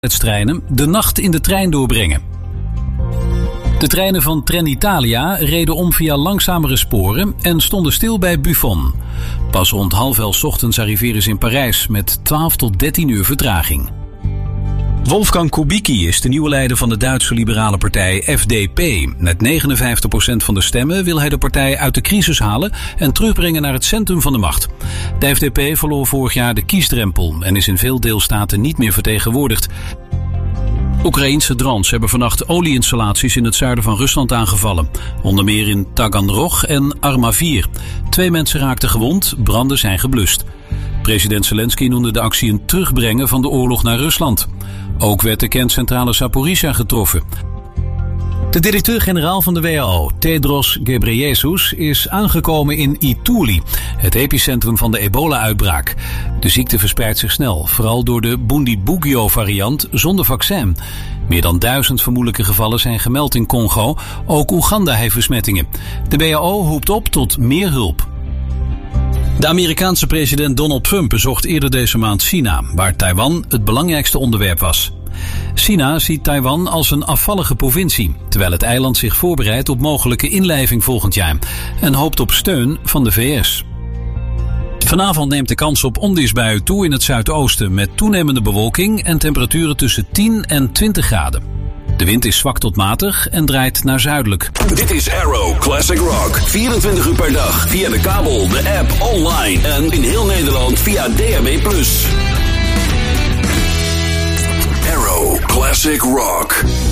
treinen de nacht in de trein doorbrengen. De treinen van Trenitalia reden om via langzamere sporen en stonden stil bij Buffon. Pas rond 9:30 ochtends arriveren ze in Parijs met 12 tot 13 uur vertraging. Wolfgang Kubicki is de nieuwe leider van de Duitse liberale partij FDP. Met 59% van de stemmen wil hij de partij uit de crisis halen en terugbrengen naar het centrum van de macht. De FDP verloor vorig jaar de kiesdrempel en is in veel deelstaten niet meer vertegenwoordigd. Oekraïense drones hebben vannacht olieinstallaties in het zuiden van Rusland aangevallen. Onder meer in Taganrog en Armavir. 2 mensen raakten gewond, branden zijn geblust. President Zelensky noemde de actie een terugbrengen van de oorlog naar Rusland. Ook werd de kerncentrale Zaporizhzhia getroffen. De directeur-generaal van de WHO, Tedros Ghebreyesus, is aangekomen in Ituri, het epicentrum van de ebola-uitbraak. De ziekte verspreidt zich snel, vooral door de Bundibugyo-variant zonder vaccin. Meer dan 1000 vermoedelijke gevallen zijn gemeld in Congo. Ook Oeganda heeft besmettingen. De WHO roept op tot meer hulp. De Amerikaanse president Donald Trump bezocht eerder deze maand China, waar Taiwan het belangrijkste onderwerp was. China ziet Taiwan als een afvallige provincie, terwijl het eiland zich voorbereidt op mogelijke inlijving volgend jaar en hoopt op steun van de VS. Vanavond neemt de kans op onweersbuien toe in het zuidoosten met toenemende bewolking en temperaturen tussen 10 en 20 graden. De wind is zwak tot matig en draait naar zuidelijk. Dit is Arrow Classic Rock. 24 uur per dag via de kabel, de app, online en in heel Nederland via DAB+. Arrow Classic Rock.